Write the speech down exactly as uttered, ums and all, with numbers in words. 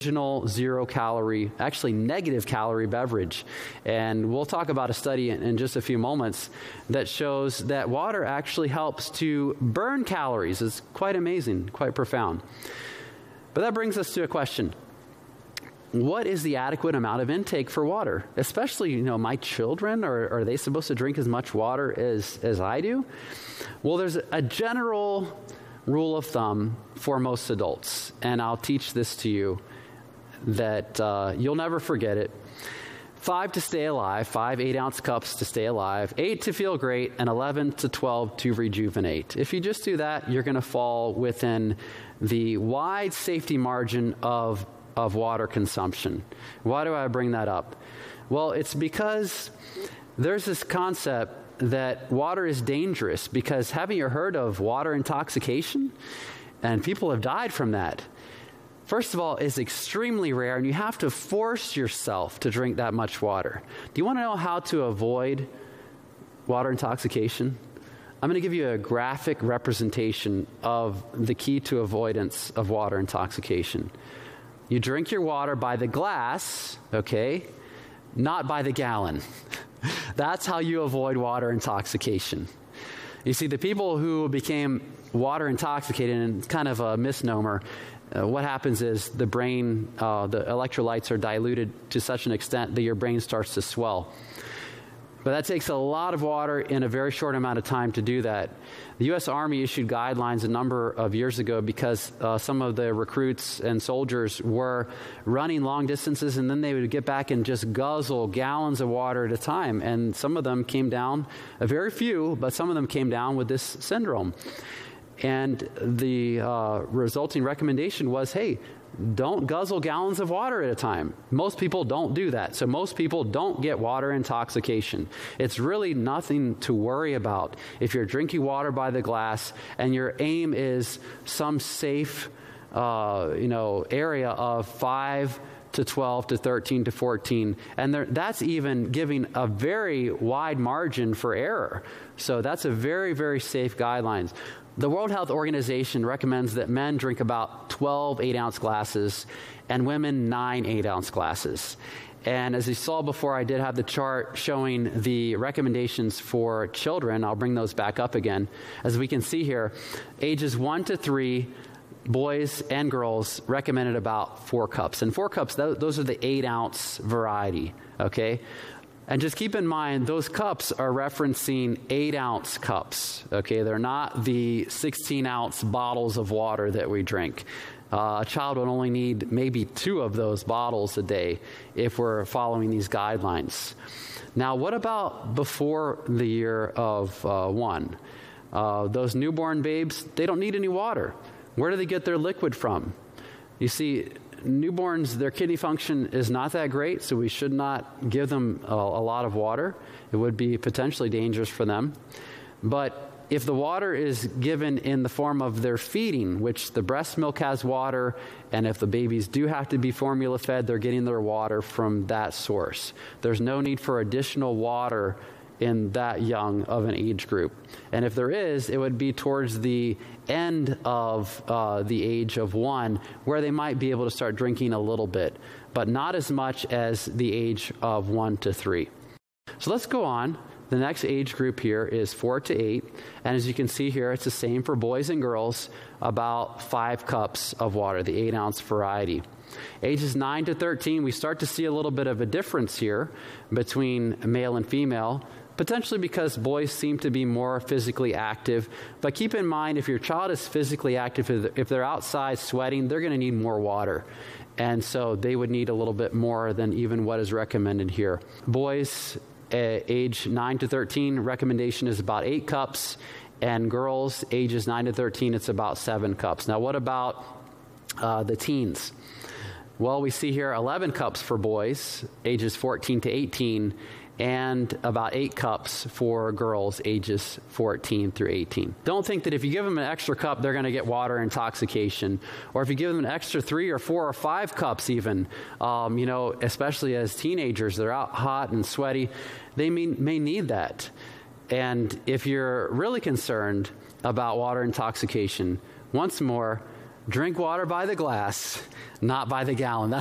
original zero calorie, actually negative calorie beverage. And we'll talk about a study in, in just a few moments that shows that water actually helps to burn calories. It's quite amazing, quite profound. But that brings us to a question. What is the adequate amount of intake for water? Especially, you know, my children, are, are they supposed to drink as much water as, as I do? Well, there's a general rule of thumb for most adults, and I'll teach this to you that uh, you'll never forget it. Five to stay alive, five eight-ounce cups to stay alive, eight to feel great, and eleven to twelve to rejuvenate. If you just do that, you're going to fall within the wide safety margin of, of water consumption. Why do I bring that up? Well, it's because there's this concept that water is dangerous, because haven't you heard of water intoxication? And people have died from that. First of all, it's extremely rare, and you have to force yourself to drink that much water. Do you want to know how to avoid water intoxication? I'm going to give you a graphic representation of the key to avoidance of water intoxication. You drink your water by the glass, okay, not by the gallon. That's how you avoid water intoxication. You see, the people who became water intoxicated, and it's kind of a misnomer, Uh, what happens is the brain, uh, the electrolytes are diluted to such an extent that your brain starts to swell. But that takes a lot of water in a very short amount of time to do that. The U S Army issued guidelines a number of years ago because uh, some of the recruits and soldiers were running long distances, and then they would get back and just guzzle gallons of water at a time. And some of them came down, a very few, but some of them came down with this syndrome. And the uh, resulting recommendation was, hey, don't guzzle gallons of water at a time. Most people don't do that. So most people don't get water intoxication. It's really nothing to worry about if you're drinking water by the glass and your aim is some safe, uh, you know, area of five to twelve to thirteen to fourteen. And there, that's even giving a very wide margin for error. So that's a very, very safe guidelines. The World Health Organization recommends that men drink about twelve eight-ounce glasses and women nine eight-ounce glasses. And as you saw before, I did have the chart showing the recommendations for children. I'll bring those back up again. As we can see here, ages one to three, boys and girls recommended about four cups. And four cups, th- those are the eight-ounce variety, okay? And just keep in mind, those cups are referencing eight-ounce cups, okay? They're not the sixteen-ounce bottles of water that we drink. Uh, a child would only need maybe two of those bottles a day if we're following these guidelines. Now, what about before the year of uh, one? Uh, those newborn babes, they don't need any water. Where do they get their liquid from? You see, newborns, their kidney function is not that great, so we should not give them a, a lot of water. It would be potentially dangerous for them. But if the water is given in the form of their feeding, which the breast milk has water, and if the babies do have to be formula fed, they're getting their water from that source. There's no need for additional water in that young of an age group. And if there is, it would be towards the end of uh, the age of one, where they might be able to start drinking a little bit, but not as much as the age of one to three. So let's go on. The next age group here is four to eight. And as you can see here, it's the same for boys and girls, about five cups of water, the eight-ounce variety. Ages nine to thirteen, we start to see a little bit of a difference here between male and female, potentially because boys seem to be more physically active. But keep in mind, if your child is physically active, if they're outside sweating, they're going to need more water. And so they would need a little bit more than even what is recommended here. Boys, uh, age nine to thirteen, recommendation is about eight cups. And girls, ages nine to thirteen, it's about seven cups. Now, what about uh, the teens? Well, we see here eleven cups for boys, ages fourteen to eighteen, and about eight cups for girls ages fourteen through eighteen. Don't think that if you give them an extra cup, they're going to get water intoxication. Or if you give them an extra three or four or five cups even, um, you know, especially as teenagers, they're out hot and sweaty, they may, may need that. And if you're really concerned about water intoxication, once more, drink water by the glass, not by the gallon.